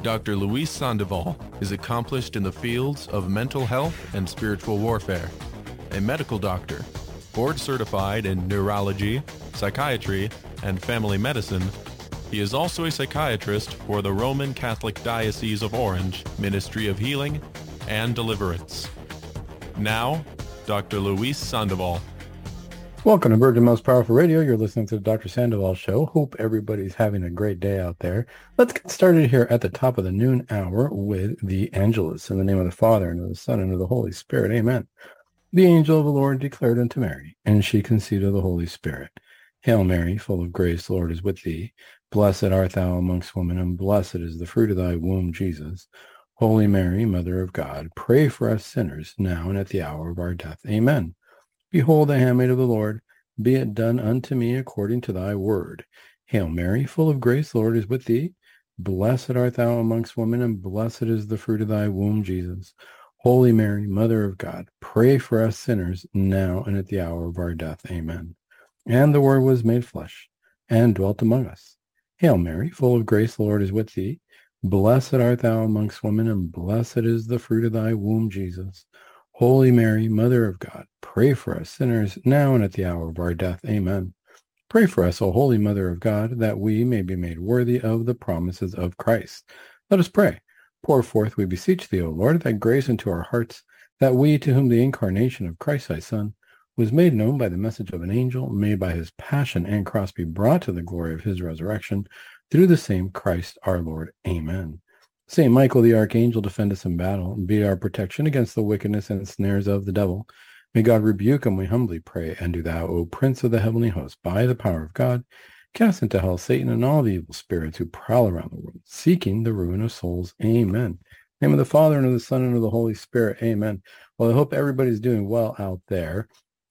Dr. Luis Sandoval is accomplished in the fields of mental health and spiritual warfare. A medical doctor, board certified in neurology, psychiatry, and family medicine, he is also a psychiatrist for the Roman Catholic Diocese of Orange Ministry of Healing and Deliverance. Now, Dr. Luis Sandoval. Welcome to Virgin Most Powerful Radio. You're listening to the Dr. Sandoval Show. Hope everybody's having a great day out there. Let's get started here at the top of the noon hour with the Angelus. In the name of the Father, and of the Son, and of the Holy Spirit. Amen. The angel of the Lord declared unto Mary, and she conceived of the Holy Spirit. Hail Mary, full of grace, the Lord is with thee. Blessed art thou amongst women, and blessed is the fruit of thy womb, Jesus. Holy Mary, Mother of God, pray for us sinners, now and at the hour of our death. Amen. Behold, the handmaid of the Lord, be it done unto me according to thy word. Hail Mary, full of grace, the Lord is with thee. Blessed art thou amongst women, and blessed is the fruit of thy womb, Jesus. Holy Mary, Mother of God, pray for us sinners, now and at the hour of our death. Amen. And the Word was made flesh, and dwelt among us. Hail Mary, full of grace, the Lord is with thee. Blessed art thou amongst women, and blessed is the fruit of thy womb, Jesus. Holy Mary, Mother of God, pray for us sinners, now and at the hour of our death. Amen. Pray for us, O Holy Mother of God, that we may be made worthy of the promises of Christ. Let us pray. Pour forth, we beseech thee, O Lord, that grace into our hearts, that we, to whom the incarnation of Christ thy Son was made known by the message of an angel, may by his passion and cross be brought to the glory of his resurrection, through the same Christ our Lord. Amen. Saint Michael the Archangel, defend us in battle, and be our protection against the wickedness and snares of the devil. May God rebuke him, we humbly pray. And do thou, O Prince of the heavenly host, by the power of God, cast into hell Satan and all the evil spirits who prowl around the world, seeking the ruin of souls. Amen. In the name of the Father, and of the Son, and of the Holy Spirit. Amen. Well, I hope everybody's doing well out there.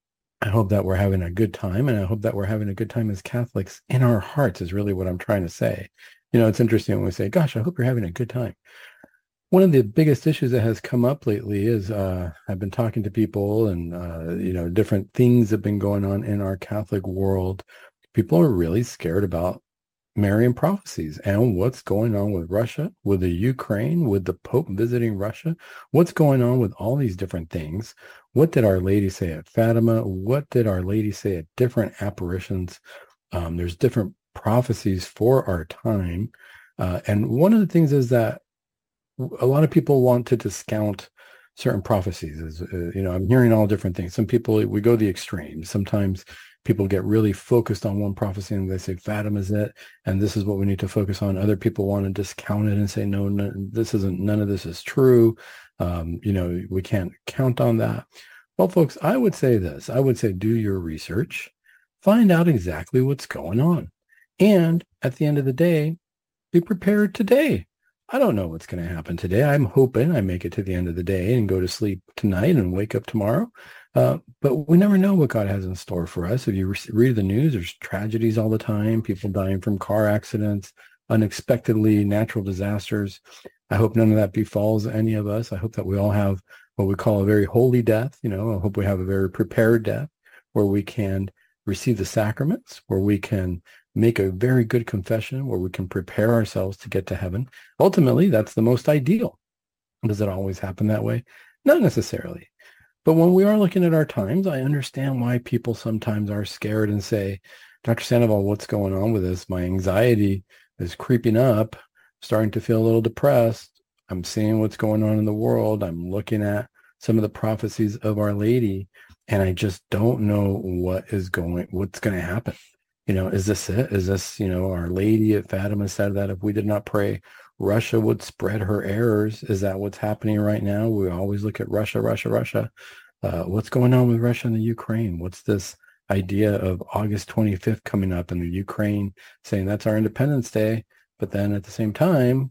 I hope that we're having a good time, and I hope that we're having a good time as Catholics in our hearts is really what I'm trying to say. You know, it's interesting when we say, gosh, I hope you're having a good time. One of the biggest issues that has come up lately is I've been talking to people and, different things have been going on in our Catholic world. People are really scared about Marian prophecies and what's going on with Russia, with the Ukraine, with the Pope visiting Russia. What's going on with all these different things? What did Our Lady say at Fatima? What did Our Lady say at different apparitions? There's different prophecies for our time. And one of the things is that a lot of people want to discount certain prophecies. I'm hearing all different things. Some people, we go the extremes. Sometimes people get really focused on one prophecy and they say Fatima's it, and this is what we need to focus on. Other people want to discount it and say, no, none of this is true. We can't count on that. Well, folks, I would say this. I would say do your research, find out exactly what's going on. And at the end of the day, be prepared today. I don't know what's going to happen today. I'm hoping I make it to the end of the day and go to sleep tonight and wake up tomorrow. But we never know what God has in store for us. If you read the news, there's tragedies all the time, people dying from car accidents, unexpectedly natural disasters. I hope none of that befalls any of us. I hope that we all have what we call a very holy death. I hope we have a very prepared death where we can receive the sacraments, where we can make a very good confession, where we can prepare ourselves to get to heaven. Ultimately, that's the most ideal. Does it always happen that way? Not necessarily. But when we are looking at our times, I understand why people sometimes are scared and say, Dr. Sandoval, what's going on with this? My anxiety is creeping up, starting to feel a little depressed. I'm seeing what's going on in the world. I'm looking at some of the prophecies of Our Lady, and I just don't know what's going to happen. Is this it? Is this, Our Lady at Fatima said that if we did not pray, Russia would spread her errors. Is that what's happening right now? We always look at Russia. What's going on with Russia and the Ukraine? What's this idea of August 25th coming up and the Ukraine saying that's our Independence Day? But then at the same time,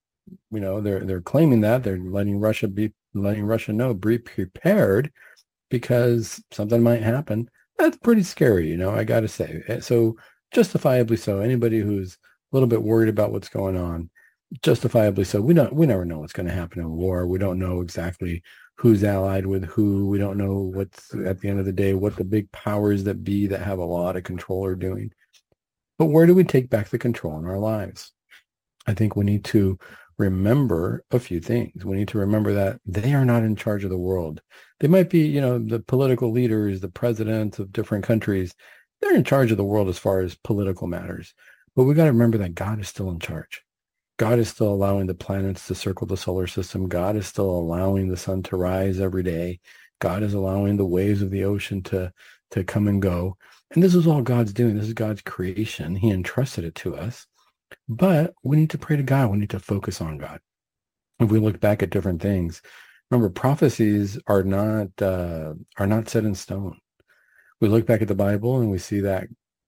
they're claiming that they're letting Russia know, be prepared because something might happen. That's pretty scary, I got to say. So justifiably so. Anybody who's a little bit worried about what's going on, justifiably so. We never know what's going to happen in war. We don't know exactly who's allied with who. We don't know what's, at the end of the day, what the big powers that be that have a lot of control are doing. But where do we take back the control in our lives? I think we need to remember a few things. We need to remember that they are not in charge of the world. They might be, the political leaders, the presidents of different countries. They're in charge of the world as far as political matters. But we got to remember that God is still in charge. God is still allowing the planets to circle the solar system. God is still allowing the sun to rise every day. God is allowing the waves of the ocean to come and go. And this is all God's doing. This is God's creation. He entrusted it to us. But we need to pray to God. We need to focus on God. If we look back at different things, remember, prophecies are not set in stone. We look back at the Bible and we see that,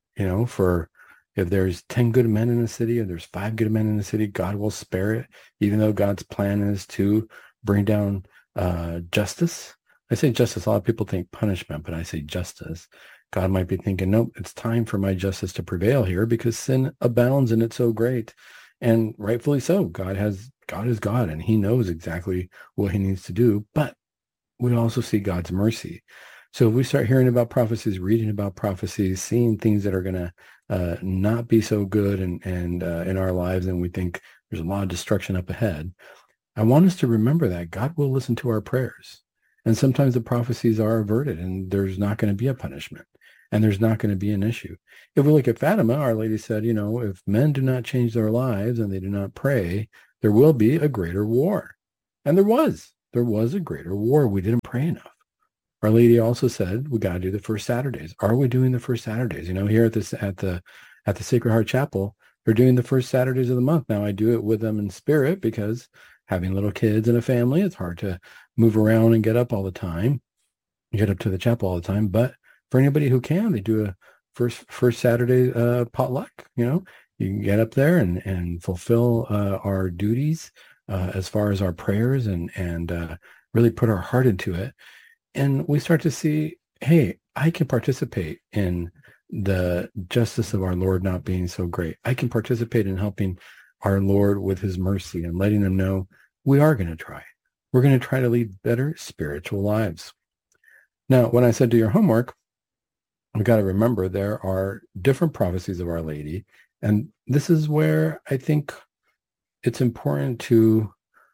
for if there's 10 good men in the city, or there's 5 good men in the city, God will spare it, even though God's plan is to bring down justice. I say justice. A lot of people think punishment, but I say justice. God might be thinking, nope, it's time for my justice to prevail here because sin abounds and it's so great. And rightfully so. God is God, and he knows exactly what he needs to do. But we also see God's mercy. So if we start hearing about prophecies, reading about prophecies, seeing things that are going to not be so good and in our lives, and we think there's a lot of destruction up ahead, I want us to remember that God will listen to our prayers. And sometimes the prophecies are averted and there's not going to be a punishment and there's not going to be an issue. If we look at Fatima, Our Lady said, if men do not change their lives and they do not pray, there will be a greater war. And there was a greater war. We didn't pray enough. Our Lady also said, we got to do the first Saturdays. Are we doing the first Saturdays? Here at the Sacred Heart Chapel, they're doing the first Saturdays of the month. Now I do it with them in spirit because having little kids and a family, it's hard to move around and get up all the time, get up to the chapel all the time. But for anybody who can, they do a first Saturday potluck. You can get up there and fulfill our duties as far as our prayers and really put our heart into it. And we start to see, hey, I can participate in the justice of our Lord not being so great. I can participate in helping our Lord with his mercy and letting them know we are going to try. We're going to try to lead better spiritual lives. Now, when I said do your homework, we got to remember there are different prophecies of Our Lady. And this is where I think it's important to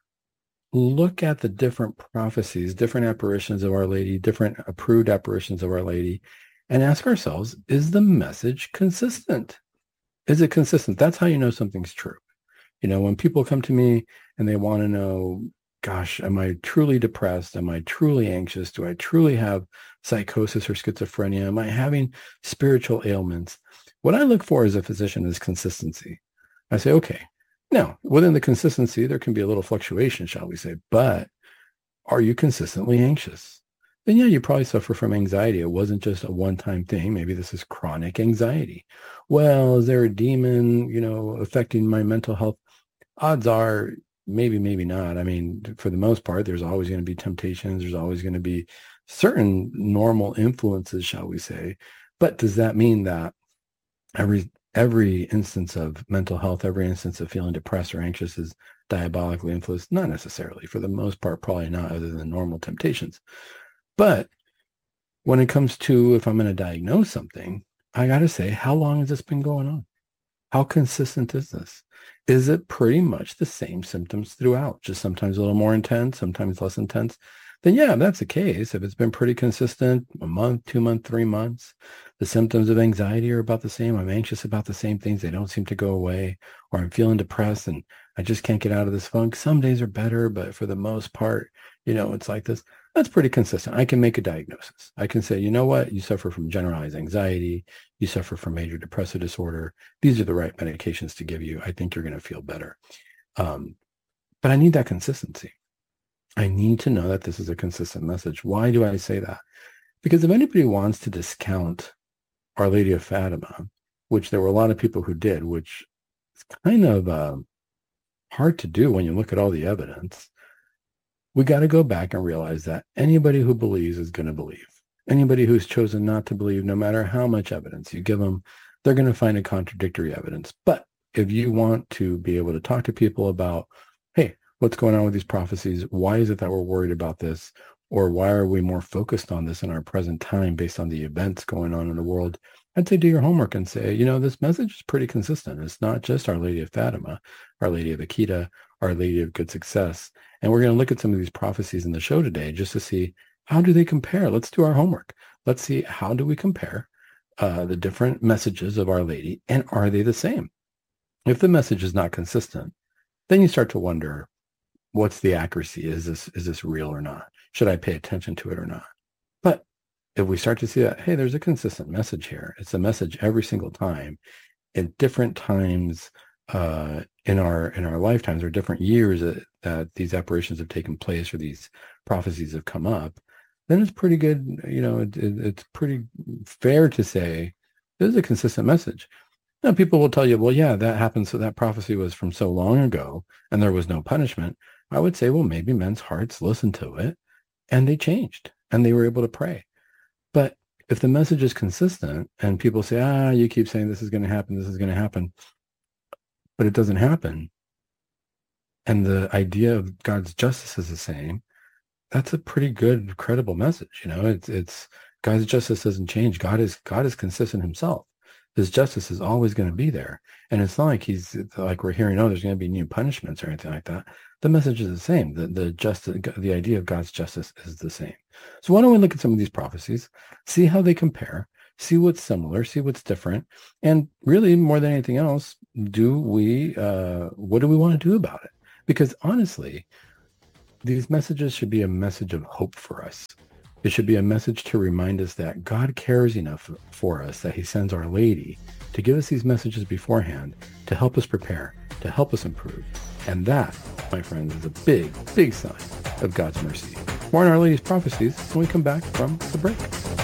look at the different prophecies, different apparitions of Our Lady, different approved apparitions of Our Lady, and ask ourselves, is the message consistent? Is it consistent? That's how you know something's true. When people come to me and they want to know, gosh, am I truly depressed? Am I truly anxious? Do I truly have psychosis or schizophrenia? Am I having spiritual ailments? What I look for as a physician is consistency. I say, okay, now within the consistency, there can be a little fluctuation, shall we say, but are you consistently anxious? Then yeah, you probably suffer from anxiety. It wasn't just a one-time thing. Maybe this is chronic anxiety. Well, is there a demon, affecting my mental health? Odds are maybe not. I mean, for the most part, there's always going to be temptations. There's always going to be certain normal influences, shall we say. But does that mean that every instance of mental health, every instance of feeling depressed or anxious is diabolically influenced? Not necessarily. For the most part, probably not, other than normal temptations. But when it comes to if I'm going to diagnose something, I got to say, how long has this been going on? How consistent is this? Is it pretty much the same symptoms throughout, just sometimes a little more intense, sometimes less intense? Then yeah, if that's the case, if it's been pretty consistent, a month, 2 months, 3 months, the symptoms of anxiety are about the same. I'm anxious about the same things. They don't seem to go away, or I'm feeling depressed and I just can't get out of this funk. Some days are better, but for the most part, it's like this. That's pretty consistent. I can make a diagnosis. I can say, you know what? You suffer from generalized anxiety. You suffer from major depressive disorder. These are the right medications to give you. I think you're going to feel better. But I need that consistency. I need to know that this is a consistent message. Why do I say that? Because if anybody wants to discount Our Lady of Fatima, which there were a lot of people who did, which is kind of hard to do when you look at all the evidence, we got to go back and realize that anybody who believes is going to believe. Anybody who's chosen not to believe, no matter how much evidence you give them, they're going to find a contradictory evidence. But if you want to be able to talk to people about, hey, what's going on with these prophecies? Why is it that we're worried about this? Or why are we more focused on this in our present time based on the events going on in the world? I'd say do your homework and say, this message is pretty consistent. It's not just Our Lady of Fatima, Our Lady of Akita, Our Lady of Good Success. And we're going to look at some of these prophecies in the show today just to see how do they compare. Let's do our homework. Let's see how do we compare the different messages of Our Lady, and are they the same? If the message is not consistent, then you start to wonder, what's the accuracy? Is this real or not? Should I pay attention to it or not? But if we start to see that, hey, there's a consistent message here. It's a message every single time at different times in our lifetimes, or different years that these apparitions have taken place or these prophecies have come up, then it's pretty good. It's pretty fair to say this is a consistent message. Now, people will tell you, well, yeah, that happened. So that prophecy was from so long ago and there was no punishment. I would say, well, maybe men's hearts listened to it and they changed and they were able to pray. But if the message is consistent and people say, you keep saying this is going to happen, but it doesn't happen, and the idea of God's justice is the same, that's a pretty good, credible message. It's God's justice doesn't change. God is consistent himself. His justice is always going to be there. And it's not like he's like we're hearing, there's going to be new punishments or anything like that. The message is the same. The idea of God's justice is the same. So why don't we look at some of these prophecies, see how they compare, see what's similar, see what's different, and really more than anything else, what do we want to do about it? Because honestly, these messages should be a message of hope for us. It should be a message to remind us that God cares enough for us that he sends Our Lady to give us these messages beforehand, to help us prepare, to help us improve. And that, my friends, is a big, big sign of God's mercy. More on Our Lady's prophecies when we come back from the break.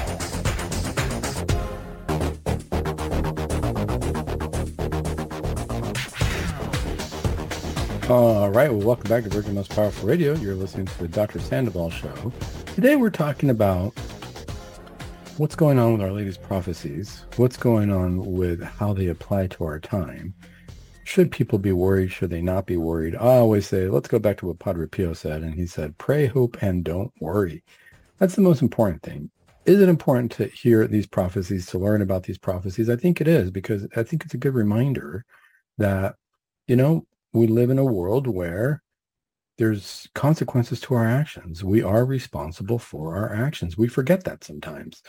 All right. Well, welcome back to Virgin Most Powerful Radio. You're listening to the Dr. Sandoval Show. Today, we're talking about what's going on with Our Lady's prophecies, what's going on with how they apply to our time. Should people be worried? Should they not be worried? I always say, let's go back to what Padre Pio said. And he said, pray, hope, and don't worry. That's the most important thing. Is it important to hear these prophecies, to learn about these prophecies? I think it is, because I think it's a good reminder that, we live in a world where there's consequences to our actions. We are responsible for our actions. We forget that sometimes.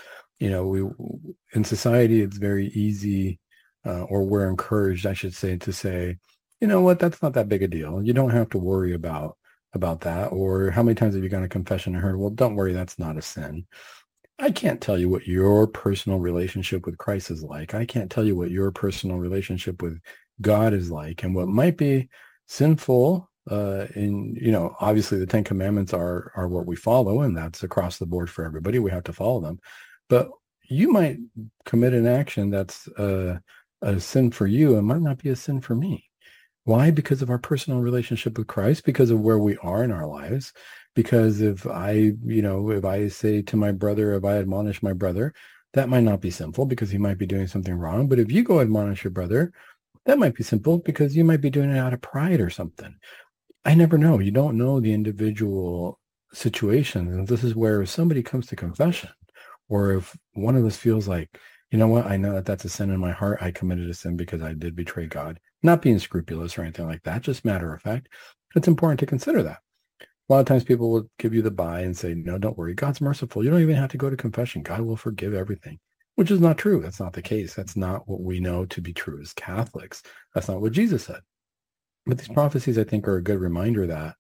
In society, it's very easy, or we're encouraged, I should say, to say, you know what, that's not that big a deal. You don't have to worry about that. Or how many times have you gone to confession and heard, well, don't worry, that's not a sin. I can't tell you what your personal relationship with Christ is like. I can't tell you what your personal relationship with God is like, and what might be sinful. Obviously the Ten Commandments are what we follow, and that's across the board for everybody. We have to follow them. But you might commit an action that's a sin for you and might not be a sin for me. Why? Because of our personal relationship with Christ, because of where we are in our lives. Because if I say to my brother, if I admonish my brother, that might not be sinful because he might be doing something wrong. But if you go admonish your brother, that might be simple because you might be doing it out of pride or something. I never know. You don't know the individual situations. And this is where if somebody comes to confession, or if one of us feels like, you know what, I know that that's a sin in my heart. I committed a sin because I did betray God. Not being scrupulous or anything like that, just matter of fact. It's important to consider that. A lot of times people will give you the bye and say, no, don't worry. God's merciful. You don't even have to go to confession. God will forgive everything. Which is not true. That's not the case. That's not what we know to be true as Catholics. That's not what Jesus said. But these prophecies, I think, are a good reminder that,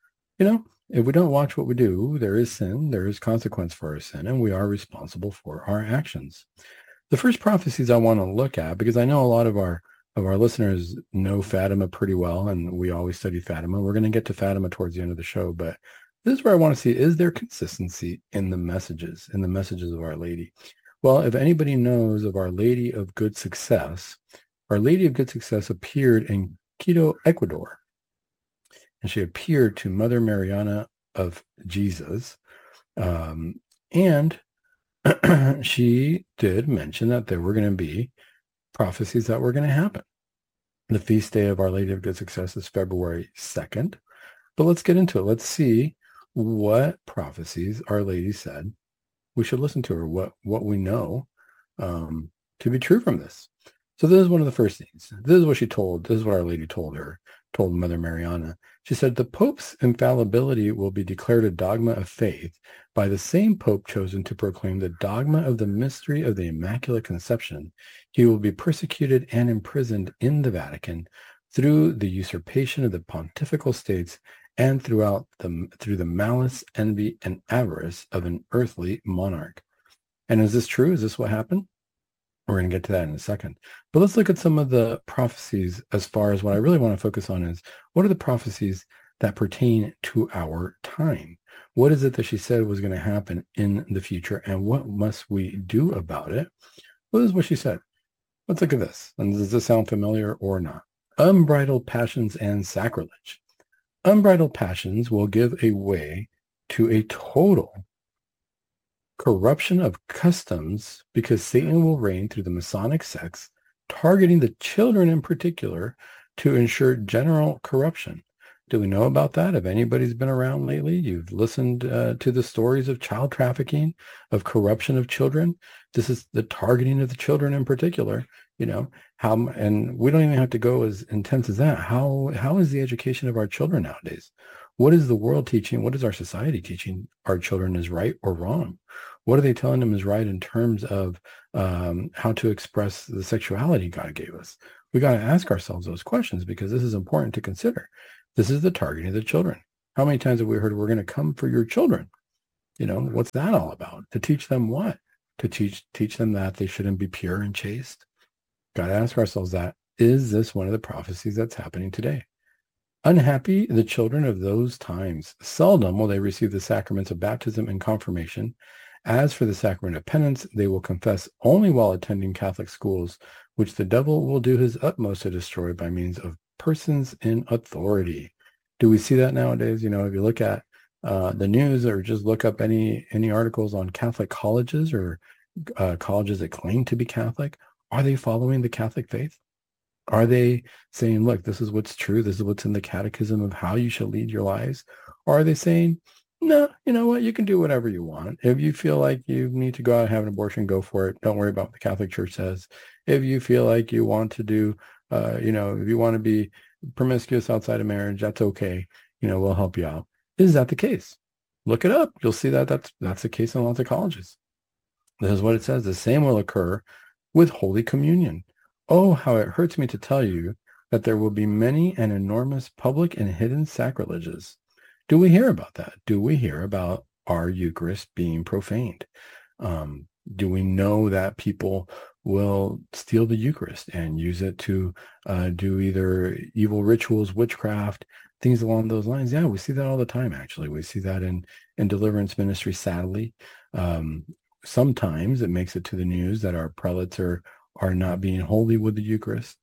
if we don't watch what we do, there is sin, there is consequence for our sin, and we are responsible for our actions. The first prophecies I want to look at, because I know a lot of our listeners know Fatima pretty well, and we always study Fatima. We're going to get to Fatima towards the end of the show, but this is where I want to see, is there consistency in the messages of Our Lady? Well, if anybody knows of Our Lady of Good Success, Our Lady of Good Success appeared in Quito, Ecuador. And she appeared to Mother Mariana of Jesus. And she did mention that there were going to be prophecies that were going to happen. The feast day of Our Lady of Good Success is February 2nd. But let's get into it. Let's see what prophecies Our Lady said we should listen to her, what we know to be true from this. So this is one of the first things. This is what she told. This is what Our Lady told her told Mother Mariana. She said, the Pope's infallibility will be declared a dogma of faith by the same Pope chosen to proclaim the dogma of the mystery of the Immaculate Conception. He will be persecuted and imprisoned in the Vatican through the usurpation of the pontifical states and through the malice, envy, and avarice of an earthly monarch. And is this true? Is this what happened? We're going to get to that in a second. But let's look at some of the prophecies as far as what I really want to focus on is what are the prophecies that pertain to our time? What is it that she said was going to happen in the future, and what must we do about it? Well, this is what she said. Let's look at this. And does this sound familiar or not? Unbridled passions and sacrilege. Unbridled passions will give a way to a total corruption of customs because Satan will reign through the Masonic sects, targeting the children in particular to ensure general corruption. Do we know about that? If anybody's been around lately, you've listened to the stories of child trafficking, of corruption of children. This is the targeting of the children in particular. And we don't even have to go as intense as that. How is the education of our children nowadays? What is the world teaching? What is our society teaching our children is right or wrong? What are they telling them is right in terms of how to express the sexuality God gave us? We got to ask ourselves those questions because this is important to consider. This is the targeting of the children. How many times have we heard we're going to come for your children? What's that all about? To teach them what? To teach them that they shouldn't be pure and chaste? Got to ask ourselves that. Is this one of the prophecies that's happening today? Unhappy the children of those times. Seldom will they receive the sacraments of baptism and confirmation. As for the sacrament of penance, they will confess only while attending Catholic schools, which the devil will do his utmost to destroy by means of persons in authority. Do we see that nowadays? If you look at the news or just look up any articles on Catholic colleges or colleges that claim to be Catholic, are they following the Catholic faith? Are they saying, look, this is what's true, this is what's in the catechism of how you should lead your lives? Or are they saying, no, you know what, you can do whatever you want. If you feel like you need to go out and have an abortion, go for it. Don't worry about what the Catholic Church says. If you feel like you want to do, if you want to be promiscuous outside of marriage, that's okay. We'll help you out. Is that the case? Look it up. You'll see that that's the case in lots of colleges. This is what it says. The same will occur with Holy Communion. Oh, how it hurts me to tell you that there will be many and enormous public and hidden sacrileges. Do we hear about that? Do we hear about our Eucharist being profaned? Do we know that people will steal the Eucharist and use it to do either evil rituals, witchcraft, things along those lines? Yeah, we see that all the time, actually. We see that in deliverance ministry, sadly. Sometimes it makes it to the news that our prelates are not being holy with the Eucharist.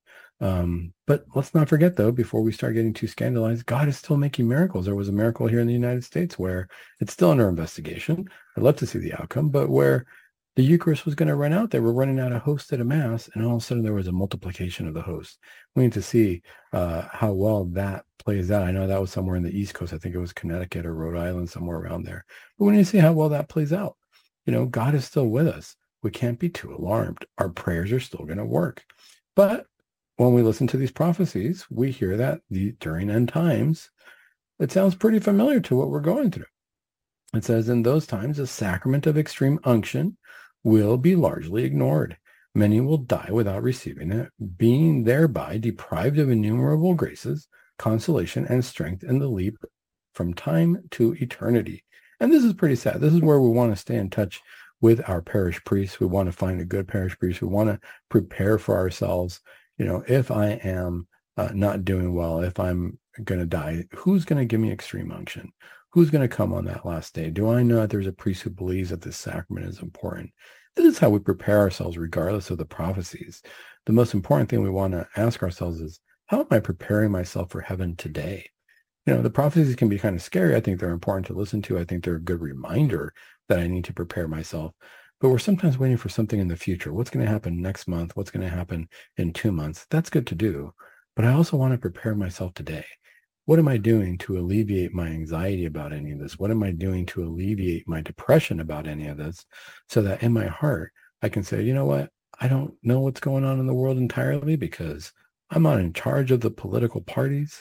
But let's not forget, though, before we start getting too scandalized, God is still making miracles. There was a miracle here in the United States where it's still under investigation. I'd love to see the outcome, but where the Eucharist was going to run out, they were running out of hosts at a mass, and all of a sudden there was a multiplication of the hosts. We need to see how well that plays out. I know that was somewhere in the East Coast. I think it was Connecticut or Rhode Island, somewhere around there. But we need to see how well that plays out. God is still with us. We can't be too alarmed. Our prayers are still going to work. But when we listen to these prophecies, we hear that during end times, it sounds pretty familiar to what we're going through. It says, in those times, the sacrament of extreme unction will be largely ignored. Many will die without receiving it, being thereby deprived of innumerable graces, consolation, and strength in the leap from time to eternity. And this is pretty sad. This is where we want to stay in touch with our parish priests. We want to find a good parish priest. We want to prepare for ourselves. If I am not doing well, if I'm going to die, who's going to give me extreme unction? Who's going to come on that last day? Do I know that there's a priest who believes that this sacrament is important? This is how we prepare ourselves regardless of the prophecies. The most important thing we want to ask ourselves is, how am I preparing myself for heaven today? The prophecies can be kind of scary. I think they're important to listen to. I think they're a good reminder that I need to prepare myself. But we're sometimes waiting for something in the future. What's going to happen next month? What's going to happen in 2 months? That's good to do. But I also want to prepare myself today. What am I doing to alleviate my anxiety about any of this? What am I doing to alleviate my depression about any of this? So that in my heart, I can say, you know what? I don't know what's going on in the world entirely because I'm not in charge of the political parties.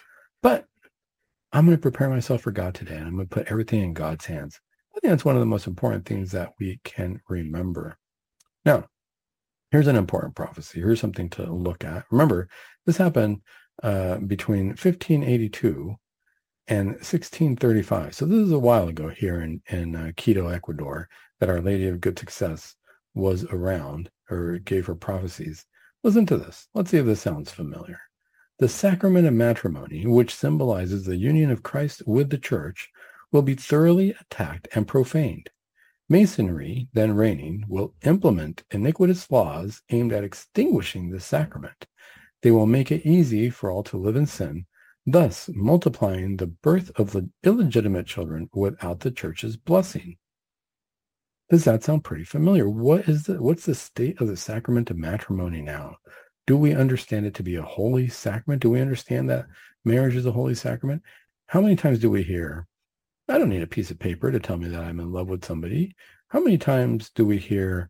But I'm going to prepare myself for God today, and I'm going to put everything in God's hands. I think that's one of the most important things that we can remember. Now, here's an important prophecy. Here's something to look at. Remember, this happened between 1582 and 1635. So this is a while ago here in Quito, Ecuador, that Our Lady of Good Success was around or gave her prophecies. Listen to this. Let's see if this sounds familiar. The sacrament of matrimony, which symbolizes the union of Christ with the Church, will be thoroughly attacked and profaned. Masonry, then reigning, will implement iniquitous laws aimed at extinguishing this sacrament. They will make it easy for all to live in sin, thus multiplying the birth of illegitimate children without the Church's blessing. Does that sound pretty familiar? What's the state of the sacrament of matrimony now? Do we understand it to be a holy sacrament? Do we understand that marriage is a holy sacrament? How many times do we hear, I don't need a piece of paper to tell me that I'm in love with somebody? How many times do we hear,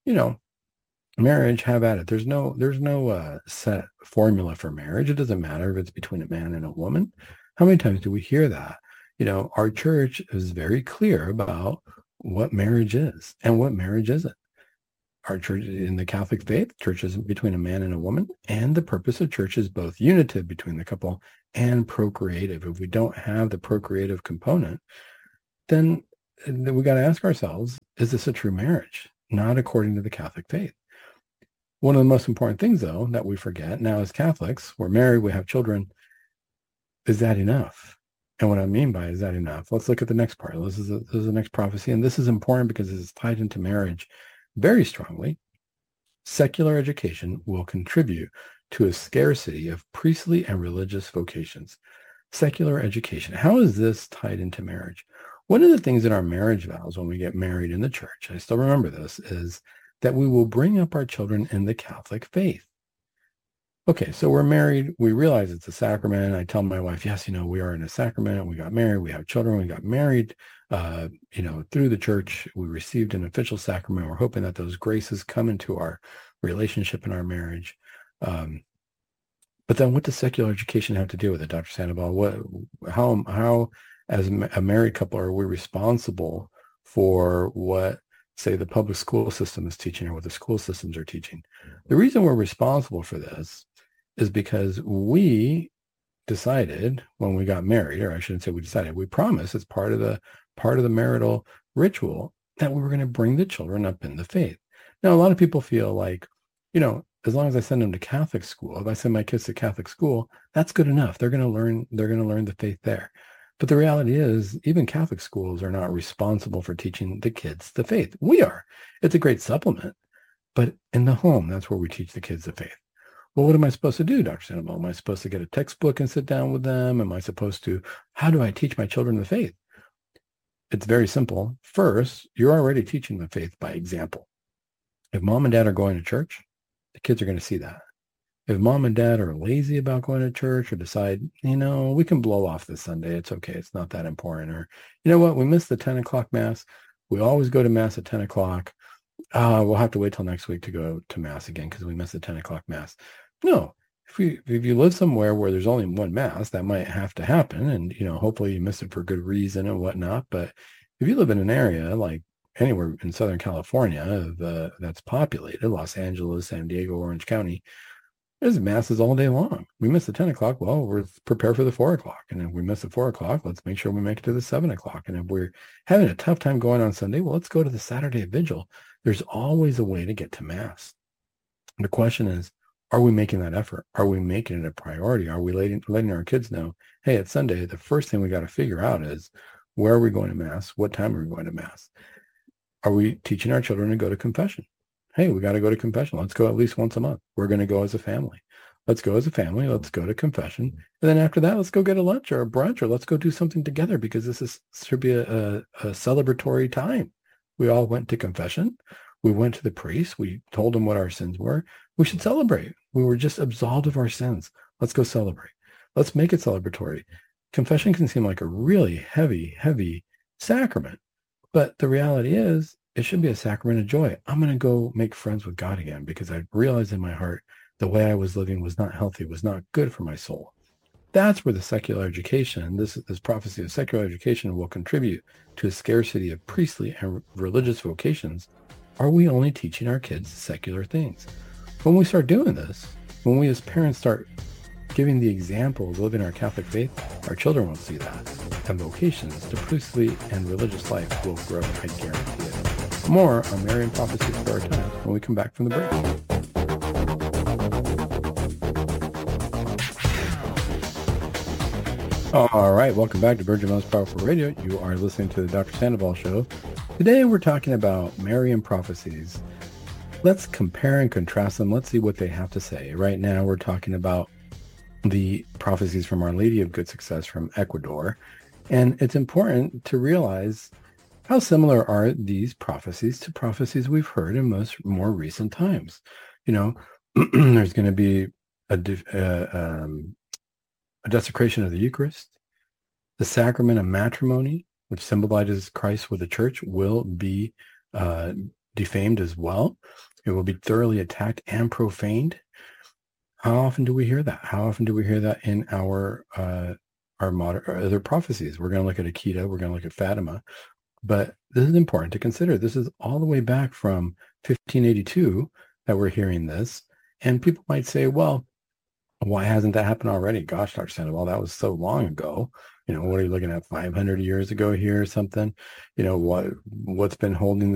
marriage, have at it? There's no set formula for marriage. It doesn't matter if it's between a man and a woman. How many times do we hear that? Our church is very clear about what marriage is and what marriage isn't. Our church in the Catholic faith, church is between a man and a woman, and the purpose of church is both unitive between the couple and procreative. If we don't have the procreative component, then we got to ask ourselves, is this a true marriage? Not according to the Catholic faith. One of the most important things, though, that we forget now as Catholics, we're married, we have children. Is that enough? And what I mean by is that enough? Let's look at the next part. This is the next prophecy, and this is important because it's tied into marriage very strongly. Secular education will contribute to a scarcity of priestly and religious vocations. Secular education. How is this tied into marriage? One of the things in our marriage vows when we get married in the church, I still remember this, is that we will bring up our children in the Catholic faith. Okay, so we're married. We realize it's a sacrament. I tell my wife, yes, we are in a sacrament. We got married. We have children. We got married. Through the church, we received an official sacrament. We're hoping that those graces come into our relationship and our marriage. But then what does secular education have to do with it, Dr. Sandoval? How as a married couple, are we responsible for what, say, the public school system is teaching or what the school systems are teaching? The reason we're responsible for this is because we decided when we got married, or I shouldn't say we decided, we promised as part of the marital ritual that we were going to bring the children up in the faith. Now, a lot of people feel like, as long as I send them to Catholic school, if I send my kids to Catholic school, that's good enough. They're going to learn the faith there. But the reality is, even Catholic schools are not responsible for teaching the kids the faith. We are. It's a great supplement. But in the home, that's where we teach the kids the faith. Well, what am I supposed to do, Dr. Sandoval? Am I supposed to get a textbook and sit down with them? How do I teach my children the faith? It's very simple. First, you're already teaching the faith by example. If mom and dad are going to church, the kids are going to see that. If mom and dad are lazy about going to church or decide, we can blow off this Sunday. It's okay. It's not that important. Or, you know what? We missed the 10 o'clock mass. We always go to mass at 10 o'clock. We'll have to wait till next week to go to mass again because we missed the 10 o'clock mass. No. If you live somewhere where there's only one mass, that might have to happen. And, hopefully you miss it for good reason and whatnot. But if you live in an area like anywhere in Southern California that's populated, Los Angeles, San Diego, Orange County, there's masses all day long. We miss the 10 o'clock. Well, we're prepared for the 4 o'clock. And if we miss the 4 o'clock, let's make sure we make it to the 7 o'clock. And if we're having a tough time going on Sunday, well, let's go to the Saturday vigil. There's always a way to get to mass. The question is, are we making that effort? Are we making it a priority? Are we letting our kids know, hey, it's Sunday. The first thing we got to figure out is, where are we going to mass? What time are we going to mass? Are we teaching our children to go to confession? Hey, we got to go to confession. Let's go at least once a month. We're going to go as a family. Let's go as a family. Let's go to confession. And then after that, let's go get a lunch or a brunch, or let's go do something together, because should be a celebratory time. We all went to confession. We went to the priest. We told him what our sins were. We should celebrate. We were just absolved of our sins. Let's go celebrate. Let's make it celebratory. Confession can seem like a really heavy, heavy sacrament. But the reality is, it should be a sacrament of joy. I'm going to go make friends with God again because I realized in my heart the way I was living was not healthy, was not good for my soul. that's where the secular education, this prophecy of secular education will contribute to a scarcity of priestly and religious vocations. Are we only teaching our kids secular things? When we start doing this, when we as parents start giving the example of living our Catholic faith, our children will see that. And vocations to priestly and religious life will grow, I guarantee it. More on Marian prophecies for our time when we come back from the break. All right, welcome back to Virgin Most Powerful Radio. You are listening to the Dr. Sandoval Show. Today we're talking about Marian prophecies. Let's compare and contrast them. Let's see what they have to say. Right now we're talking about the prophecies from Our Lady of Good Success from Ecuador. And it's important to realize how similar are these prophecies to prophecies we've heard in more recent times. You know, there's going to be a desecration of the Eucharist. The sacrament of matrimony, which symbolizes Christ with the church, will be defamed as well. It will be thoroughly attacked and profaned. How often do we hear that? How often do we hear that in our modern other prophecies? We're going to look at Akita. We're going to look at Fatima. But this is important to consider. This is all the way back from 1582 that we're hearing this. And people might say, well, why hasn't that happened already? Gosh, Dr. Sandoval, that was so long ago. You know, what are you looking at, 500 years ago here or something? You know, what's been holding